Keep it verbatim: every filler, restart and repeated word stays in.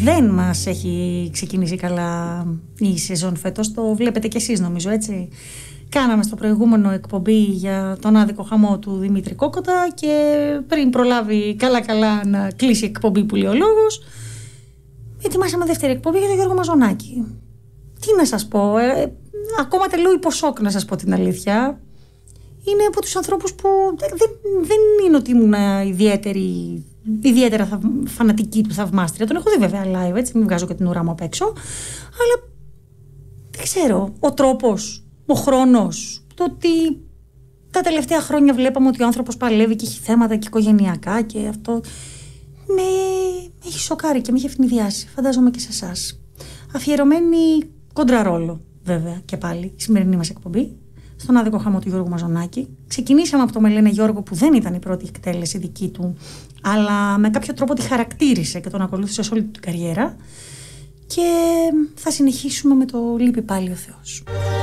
Δεν μας έχει ξεκινήσει καλά η σεζόν φέτος, το βλέπετε κι εσείς νομίζω, έτσι. Κάναμε στο προηγούμενο εκπομπή για τον άδικο χαμό του Δημήτρη Κόκοτα και πριν προλάβει καλά καλά να κλείσει η εκπομπή που λέει ο λόγος, ετοιμάσαμε δεύτερη εκπομπή για τον Γιώργο Μαζονάκη. Τι να σας πω, ε, ακόμα τελείω υποσόκ να σας πω την αλήθεια. Είναι από τους ανθρώπους που δεν, δεν είναι ότι ήμουν ιδιαίτερη, ιδιαίτερα θαυ, φανατική του θαυμάστρια. Τον έχω δει βέβαια live, έτσι, μην βγάζω και την ουρά μου απ' έξω. Αλλά δεν ξέρω, ο τρόπος, ο χρόνος, το ότι τα τελευταία χρόνια βλέπαμε ότι ο άνθρωπος παλεύει και έχει θέματα και οικογενειακά και αυτό με έχει σοκάρει και με έχει ευνηδιάσει. Φαντάζομαι και σε εσάς. Αφιερωμένη κοντραρόλο, βέβαια, και πάλι η σημερινή μας εκπομπή. Στον άδικο χαμό του Γιώργου Μαζονάκη. Ξεκινήσαμε από το «Με λένε Γιώργο», που δεν ήταν η πρώτη εκτέλεση δική του, αλλά με κάποιο τρόπο τη χαρακτήρισε και τον ακολούθησε σε όλη την καριέρα. Και θα συνεχίσουμε με το «Λείπει πάλι ο Θεός».